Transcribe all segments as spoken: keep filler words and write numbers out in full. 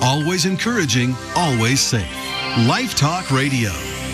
Always encouraging, always safe. Life Talk Radio.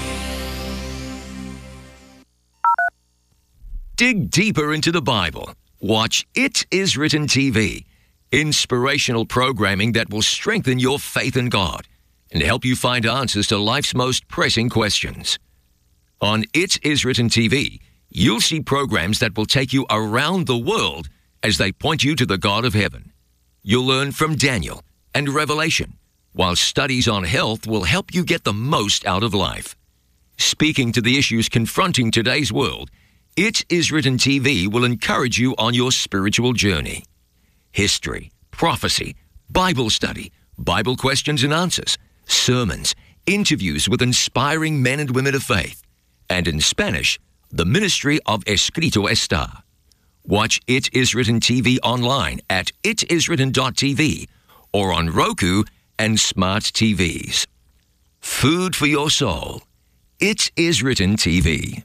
Dig deeper into the Bible. Watch It Is Written T V. Inspirational programming that will strengthen your faith in God and help you find answers to life's most pressing questions. On It Is Written T V, you'll see programs that will take you around the world as they point you to the God of heaven. You'll learn from Daniel and Revelation, while studies on health will help you get the most out of life. Speaking to the issues confronting today's world, It Is Written T V will encourage you on your spiritual journey. History, prophecy, Bible study, Bible questions and answers, sermons, interviews with inspiring men and women of faith, and in Spanish, the ministry of Escrito Está. Watch It Is Written T V online at it is written dot t v or on Roku and smart T Vs. Food for your soul. It Is Written T V.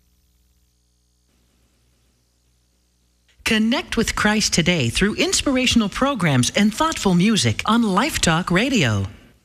Connect with Christ today through inspirational programs and thoughtful music on Life Talk Radio.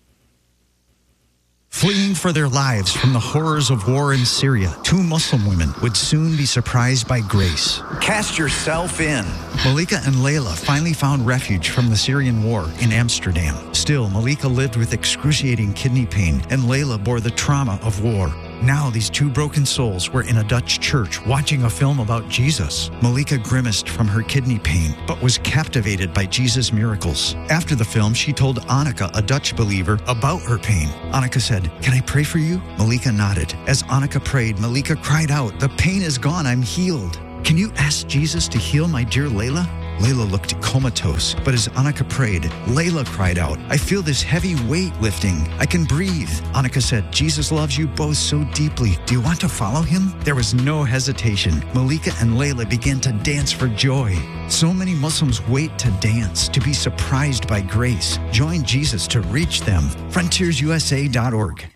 Fleeing for their lives from the horrors of war in Syria, two Muslim women would soon be surprised by grace. Cast yourself in. Malika and Layla finally found refuge from the Syrian war in Amsterdam. Still, Malika lived with excruciating kidney pain, and Layla bore the trauma of war. Now these two broken souls were in a Dutch church watching a film about Jesus. Malika grimaced from her kidney pain, but was captivated by Jesus' miracles. After the film, she told Annika, a Dutch believer, about her pain. Annika said, "Can I pray for you?" Malika nodded. As Annika prayed, Malika cried out, "The pain is gone, I'm healed. Can you ask Jesus to heal my dear Layla?" Layla looked comatose, but as Annika prayed, Layla cried out, "I feel this heavy weight lifting. I can breathe." Annika said, "Jesus loves you both so deeply. Do you want to follow him?" There was no hesitation. Malika and Layla began to dance for joy. So many Muslims wait to dance, to be surprised by grace. Join Jesus to reach them. frontiers u s a dot org.